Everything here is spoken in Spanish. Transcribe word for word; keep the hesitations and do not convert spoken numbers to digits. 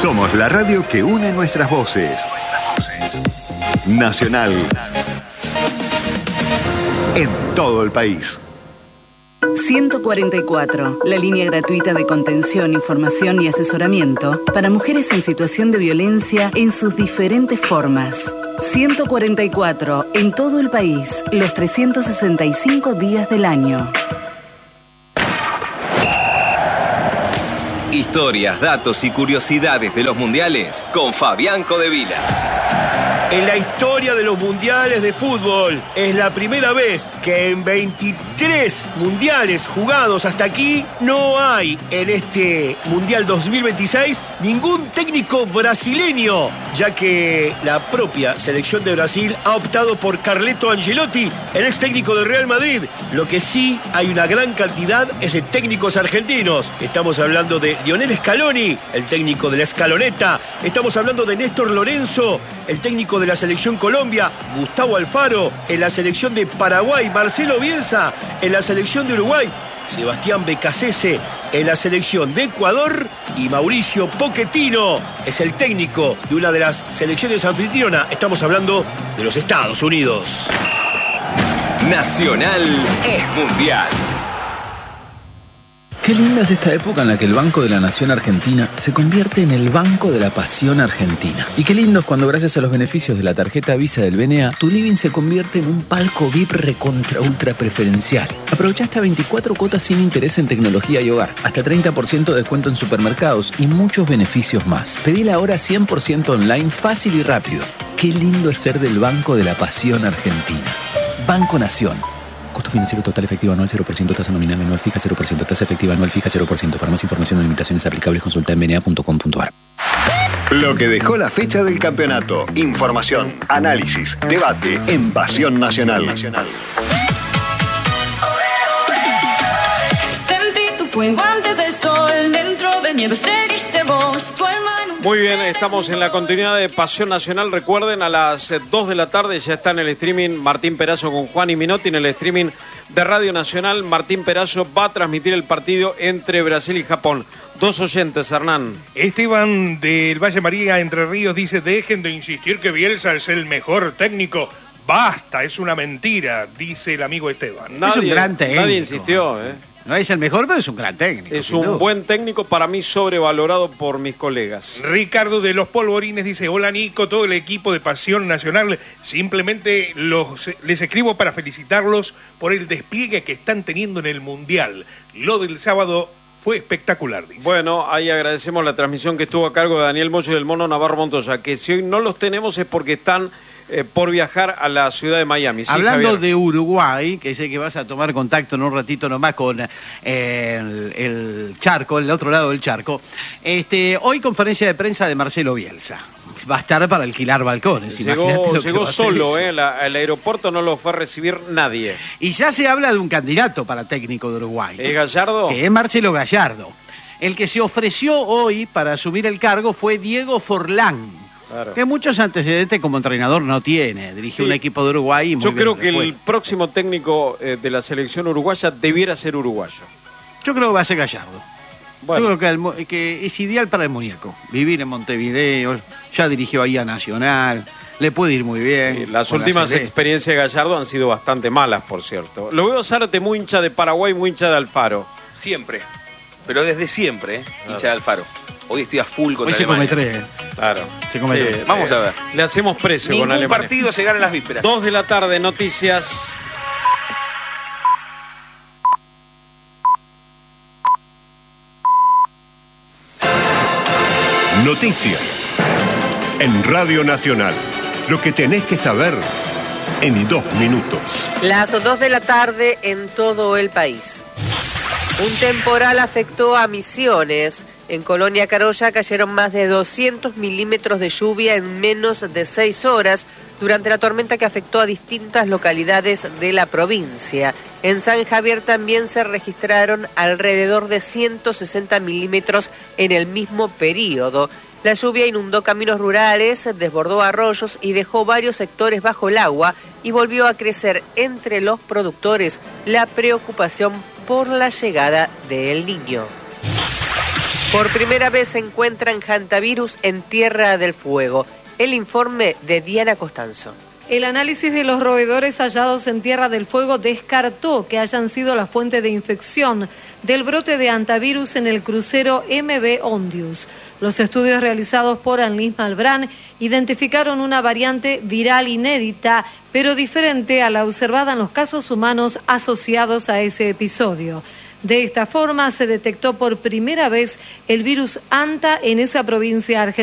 Somos la radio que une nuestras voces. Nacional. En todo el país. ciento cuarenta y cuatro, la línea gratuita de contención, información y asesoramiento para mujeres en situación de violencia en sus diferentes formas. ciento cuarenta y cuatro, en todo el país, los trescientos sesenta y cinco días del año. Historias, datos y curiosidades de los mundiales con Fabián Codevila. En la historia de los mundiales de fútbol es la primera vez que en veintitrés mundiales jugados hasta aquí no hay en este Mundial dos mil veintiséis ningún técnico brasileño, ya que la propia selección de Brasil ha optado por Carleto Ancelotti, el ex técnico del Real Madrid. Lo que sí hay una gran cantidad es de técnicos argentinos. Estamos hablando de Lionel Scaloni, el técnico de la Scaloneta. Estamos hablando de Néstor Lorenzo, el técnico de la selección Colombia, Gustavo Alfaro en la selección de Paraguay, Marcelo Bielsa en la selección de Uruguay, Sebastián Becasese en la selección de Ecuador y Mauricio Pochettino es el técnico de una de las selecciones anfitrionas. Estamos hablando de los Estados Unidos. Nacional es mundial. Qué linda es esta época en la que el Banco de la Nación Argentina se convierte en el Banco de la Pasión Argentina. Y qué lindo es cuando, gracias a los beneficios de la tarjeta Visa del B N A, tu living se convierte en un palco V I P recontra ultra preferencial. Aprovecha hasta veinticuatro cuotas sin interés en tecnología y hogar, hasta treinta por ciento de descuento en supermercados y muchos beneficios más. Pedila ahora cien por ciento online, fácil y rápido. Qué lindo es ser del Banco de la Pasión Argentina. Banco Nación. Costo financiero total efectivo anual cero por ciento, tasa nominal anual fija cero por ciento, tasa efectiva anual fija cero por ciento. Para más información o limitaciones aplicables, consulta en b n a punto com punto a r. Lo que dejó la fecha del campeonato. Información, análisis, debate en Pasión Nacional. Sentí tu fuego antes del sol, dentro de nieve seguiste vos, tu alma. Muy bien, estamos en la continuidad de Pasión Nacional. Recuerden, a las dos de la tarde ya está en el streaming Martín Perazo con Juan y Minotti. En el streaming de Radio Nacional, Martín Perazo va a transmitir el partido entre Brasil y Japón. Dos oyentes, Hernán. Esteban del Valle María, Entre Ríos, dice: dejen de insistir que Bielsa es el mejor técnico. Basta, es una mentira, dice el amigo Esteban. Nadie, es un gran técnico. Nadie insistió, ¿eh? No es el mejor, pero es un gran técnico. Es un duda. Buen técnico, para mí sobrevalorado por mis colegas. Ricardo de los Polvorines dice: hola Nico, todo el equipo de Pasión Nacional. Simplemente los, les escribo para felicitarlos por el despliegue que están teniendo en el Mundial. Lo del sábado fue espectacular, dice. Bueno, ahí agradecemos la transmisión que estuvo a cargo de Daniel Moyo y del Mono Navarro Montoya, que si hoy no los tenemos es porque están eh, por viajar a la ciudad de Miami. ¿Sí, Hablando Javier? de Uruguay, que sé que vas a tomar contacto en un ratito nomás con eh, el, el charco, el otro lado del charco, este, hoy conferencia de prensa de Marcelo Bielsa. Va a estar para alquilar balcones. Llegó, lo llegó que solo, eh, la, el aeropuerto no lo fue a recibir nadie. Y ya se habla de un candidato para técnico de Uruguay. ¿Es Gallardo? Que es Marcelo Gallardo. El que se ofreció hoy para asumir el cargo fue Diego Forlán. Claro. Que muchos antecedentes como entrenador no tiene. Dirigió sí. un equipo de Uruguay y muy Yo creo que fue. el próximo técnico eh, de la selección uruguaya debiera ser uruguayo. Yo creo que va a ser Gallardo. Bueno. Yo creo que, el, que es ideal para el muñeco. Vivir en Montevideo, ya dirigió ahí a Nacional, le puede ir muy bien. Sí, las últimas la experiencias de Gallardo han sido bastante malas, por cierto. Lo veo a Zárate muy hincha de Paraguay, muy hincha de Alfaro. Siempre, pero desde siempre, ¿eh? Claro. hincha de Alfaro. Hoy estoy a full contra Hoy se Alemania. come tres. Claro. Se come Sí, tres. Vamos a ver. Le hacemos precio Ningún con Alemania. partido se gana en las vísperas. Dos de la tarde, noticias. Noticias en Radio Nacional. Lo que tenés que saber en dos minutos. Las dos de la tarde en todo el país. Un temporal afectó a Misiones. En Colonia Carolla cayeron más de doscientos milímetros de lluvia en menos de seis horas durante la tormenta que afectó a distintas localidades de la provincia. En San Javier también se registraron alrededor de ciento sesenta milímetros en el mismo periodo. La lluvia inundó caminos rurales, desbordó arroyos y dejó varios sectores bajo el agua y volvió a crecer entre los productores la preocupación por la llegada de El Niño. Por primera vez se encuentran hantavirus en Tierra del Fuego. El informe de Diana Costanzo. El análisis de los roedores hallados en Tierra del Fuego descartó que hayan sido la fuente de infección del brote de hantavirus en el crucero M V Ondius. Los estudios realizados por Anlis Malbrán identificaron una variante viral inédita, pero diferente a la observada en los casos humanos asociados a ese episodio. De esta forma se detectó por primera vez el virus Hanta en esa provincia argentina.